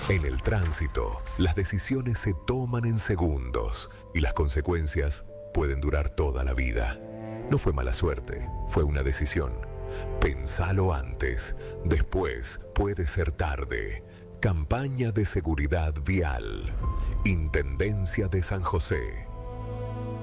En el tránsito, las decisiones se toman en segundos y las consecuencias pueden durar toda la vida. No fue mala suerte, fue una decisión. Pensalo antes, después puede ser tarde. Campaña de seguridad vial. Intendencia de San José.